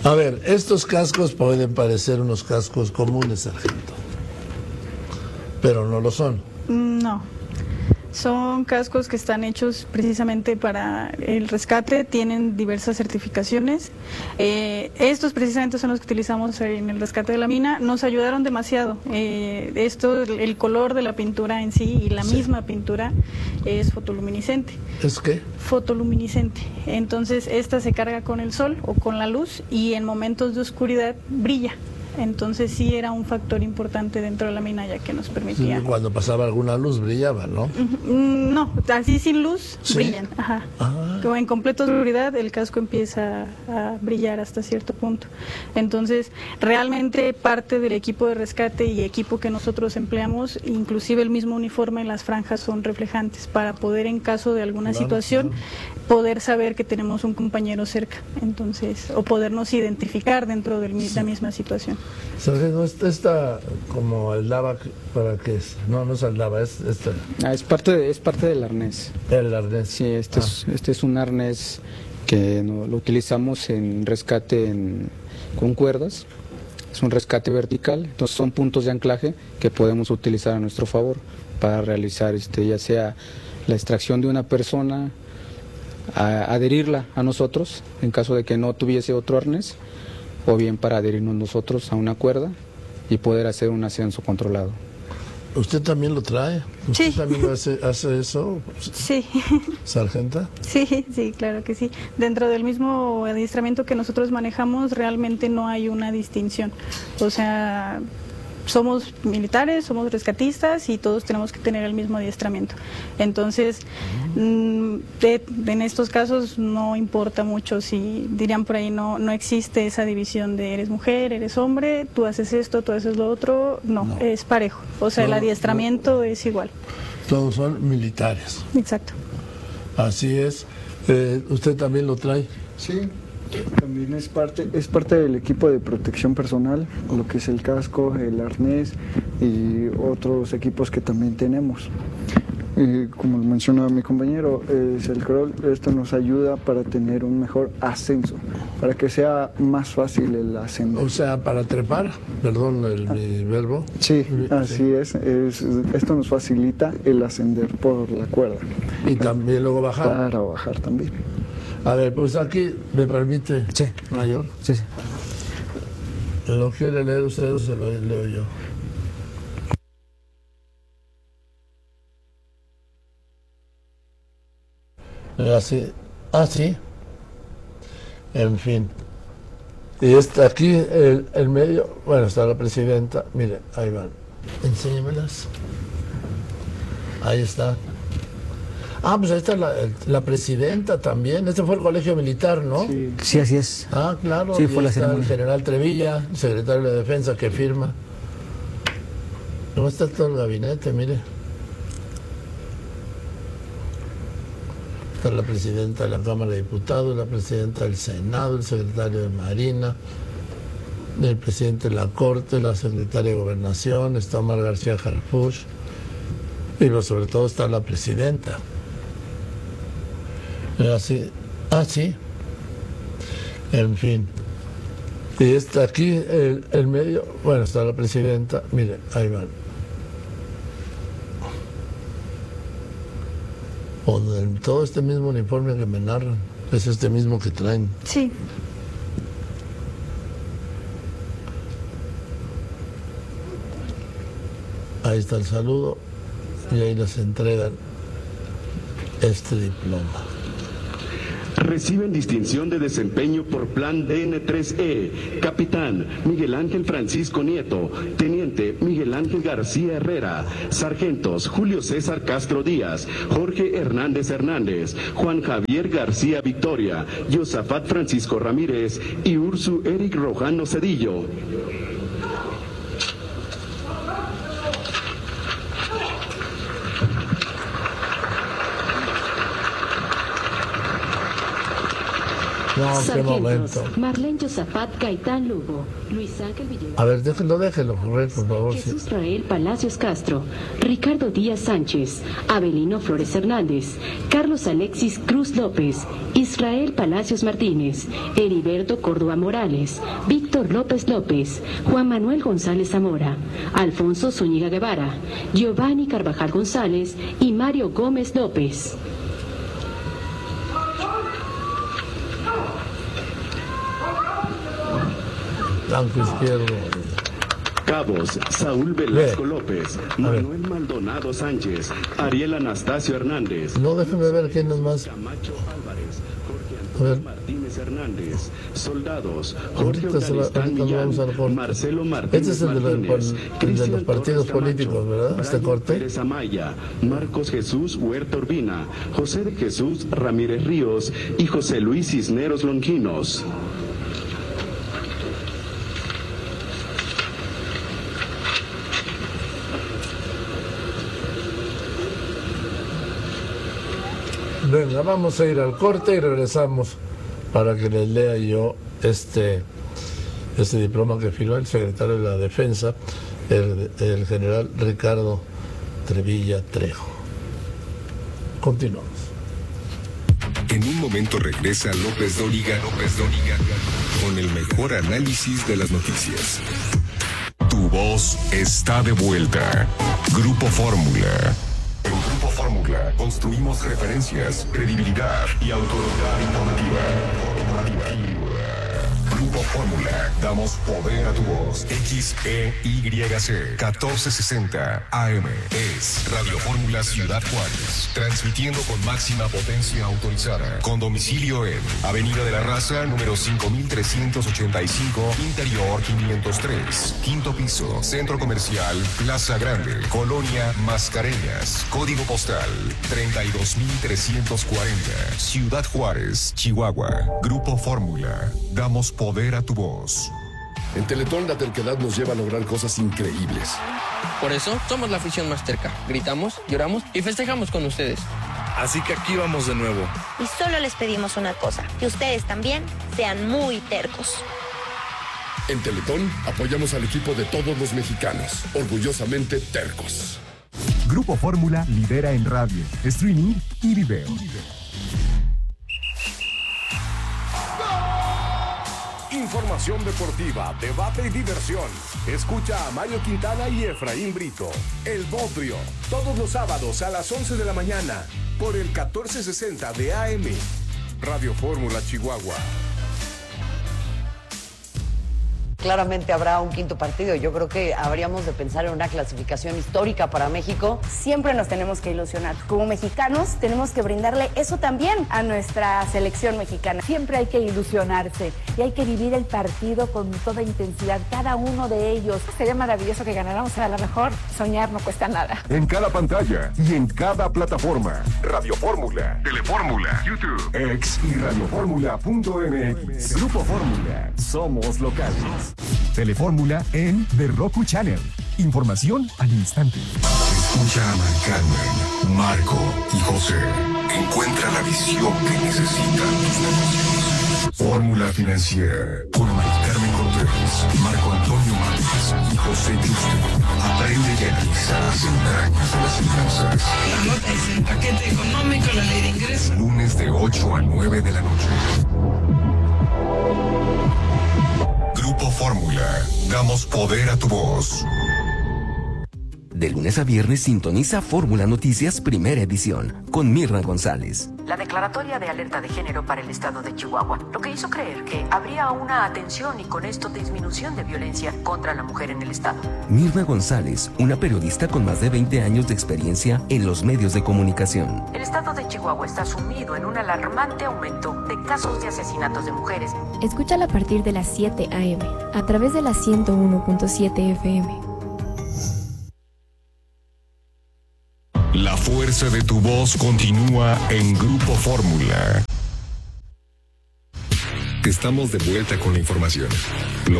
A ver, estos cascos pueden parecer unos cascos comunes, sargento, pero no lo son. No. Son cascos que están hechos precisamente para el rescate, tienen diversas certificaciones. Estos precisamente son los que utilizamos en el rescate de la mina. Nos ayudaron demasiado. El color de la pintura en sí y la misma pintura es fotoluminiscente. ¿Es qué? Fotoluminiscente. Entonces esta se carga con el sol o con la luz y en momentos de oscuridad brilla. Entonces sí era un factor importante dentro de la mina, ya que nos permitía. Sí, cuando pasaba alguna luz brillaba, ¿no? No, así sin luz, ¿sí? Brillan. Ajá. Como en completa oscuridad el casco empieza a brillar hasta cierto punto. Entonces realmente parte del equipo de rescate y equipo que nosotros empleamos, inclusive el mismo uniforme, las franjas son reflejantes para poder, en caso de alguna situación, poder saber que tenemos un compañero cerca, entonces, o podernos identificar dentro de la misma situación. Sargento, esta como el lava, ¿para qué es? No, no es el lava, es esta. Es parte del arnés. El arnés. Sí, este es un arnés que lo utilizamos en rescate con cuerdas. Es un rescate vertical, entonces son puntos de anclaje que podemos utilizar a nuestro favor para realizar ya sea la extracción de una persona, adherirla a nosotros en caso de que no tuviese otro arnés, o bien para adherirnos nosotros a una cuerda y poder hacer un ascenso controlado. ¿Usted también lo trae? ¿Usted Sí. también hace eso, Sí. sargenta? Sí, claro que sí. Dentro del mismo adiestramiento que nosotros manejamos, realmente no hay una distinción. O sea, somos militares, somos rescatistas y todos tenemos que tener el mismo adiestramiento. Entonces, en estos casos no importa mucho si, dirían por ahí, no existe esa división de eres mujer, eres hombre, tú haces esto, tú haces lo otro. No. Es parejo. O sea, el adiestramiento es igual. Todos son militares. Exacto. Así es. ¿Usted también lo trae? Sí, también es parte del equipo de protección personal, lo que es el casco, el arnés y otros equipos que también tenemos. Como menciona mi compañero, es el crawl. Esto nos ayuda para tener un mejor ascenso, para que sea más fácil el ascender. O sea, para trepar, perdón mi verbo. Sí, así es. Esto nos facilita el ascender por la cuerda. Y también luego bajar. Para bajar también. A ver, pues aquí me permite, Sí. mayor. Sí. ¿Lo quiere leer usted o se lo leo yo? Así. Sí. En fin. Y está aquí el medio. Bueno, está la presidenta. Mire, ahí van. Enséñemelas. Ahí está. Pues ahí está la presidenta también. Este fue el colegio militar, ¿no? Sí, así es. Claro. Sí, y fue la está el ceremonia. general Trevilla, el secretario de Defensa, que firma. ¿Cómo está todo el gabinete? Mire. Está la presidenta de la Cámara de Diputados, la presidenta del Senado, el secretario de Marina, el presidente de la Corte, la secretaria de Gobernación, está Omar García Harfuch, y sobre todo está la presidenta. Así. Sí. En fin. Y está aquí el medio. Bueno, está la presidenta. Mire, ahí van. Todo este mismo uniforme que me narran. Es este mismo que traen. Sí. Ahí está el saludo. Y ahí les entregan este diploma. Reciben distinción de desempeño por Plan DN3E, Capitán Miguel Ángel Francisco Nieto, Teniente Miguel Ángel García Herrera, Sargentos Julio César Castro Díaz, Jorge Hernández Hernández, Juan Javier García Victoria, Yosafat Francisco Ramírez y Ursu Eric Rojano Cedillo. No, qué Sargentos: momento. Marlene Josafat Gaitán Lugo, Luis Ángel Villegas. A ver, déjelo correr, por favor. Sí. Jesús Rael Palacios Castro, Ricardo Díaz Sánchez, Abelino Flores Hernández, Carlos Alexis Cruz López, Israel Palacios Martínez, Heriberto Córdoba Morales, Víctor López López, Juan Manuel González Zamora, Alfonso Zúñiga Guevara, Giovanni Carvajal González y Mario Gómez López. Blanco izquierdo. Cabos: Saúl Velasco López, Manuel Maldonado Sánchez, Ariel Anastasio Hernández. No, déjenme ver quién es más. Camacho Álvarez, Jorge Antonio Martínez Hernández. Soldados: Jorge Afganistán Millán, Marcelo Martínez. Este es el de los partidos políticos, ¿verdad? Este corte. Pérez Amaya, Marcos Jesús Huerta Urbina, José de Jesús Ramírez Ríos y José Luis Cisneros Longinos. Venga, vamos a ir al corte y regresamos para que les lea yo este diploma que firmó el secretario de la Defensa, el general Ricardo Trevilla Trejo. Continuamos. En un momento regresa López Dóriga con el mejor análisis de las noticias. Tu voz está de vuelta. Grupo Fórmula. En Grupo Fórmula construimos referencias, credibilidad y autoridad informativa. Grupo Fórmula, damos poder a tu voz. XEYC 1460 AM es Radio Fórmula Ciudad Juárez, transmitiendo con máxima potencia autorizada, con domicilio en Avenida de la Raza, número 5385, Interior 503, quinto piso, Centro Comercial Plaza Grande, Colonia Mascareñas, código postal 32340, Ciudad Juárez, Chihuahua. Grupo Fórmula, damos poder a tu voz. En Teletón la terquedad nos lleva a lograr cosas increíbles. Por eso somos la afición más terca. Gritamos, lloramos y festejamos con ustedes. Así que aquí vamos de nuevo. Y solo les pedimos una cosa, que ustedes también sean muy tercos. En Teletón apoyamos al equipo de todos los mexicanos, orgullosamente tercos. Grupo Fórmula lidera en radio, streaming y video. Información deportiva, debate y diversión. Escucha a Mario Quintana y Efraín Brito. El Bodrio, todos los sábados a las 11 de la mañana, por el 1460 de AM. Radio Fórmula Chihuahua. Claramente habrá un quinto partido. Yo creo que habríamos de pensar en una clasificación histórica para México. Siempre nos tenemos que ilusionar. Como mexicanos tenemos que brindarle eso también a nuestra selección mexicana. Siempre hay que ilusionarse y hay que vivir el partido con toda intensidad, cada uno de ellos. Sería maravilloso que ganáramos, a lo mejor soñar no cuesta nada. En cada pantalla y en cada plataforma. Radio Fórmula, Telefórmula, YouTube, X y radiofórmula.mx. Grupo Fórmula, somos locales. Telefórmula en The Roku Channel. Información al instante. Escucha a Mari Carmen, Marco y José. Encuentra la visión que necesitan tus negocios. Fórmula Financiera con Mari Carmen Cortés, Marco Antonio Márquez y José Justo. Aprende y analiza las entrañas de las finanzas. La nota es el paquete económico, la ley de ingresos. Lunes de 8 a 9 de la noche. Grupo Fórmula, damos poder a tu voz. De lunes a viernes sintoniza Fórmula Noticias Primera Edición con Mirna González. La declaratoria de alerta de género para el estado de Chihuahua, lo que hizo creer que habría una atención y con esto disminución de violencia contra la mujer en el estado. Mirna González, una periodista con más de 20 años de experiencia en los medios de comunicación. El estado de Chihuahua está sumido en un alarmante aumento de casos de asesinatos de mujeres. Escúchala a partir de las 7 a.m. a través de la 101.7 FM. La fuerza de tu voz continúa en Grupo Fórmula. Estamos de vuelta con la información.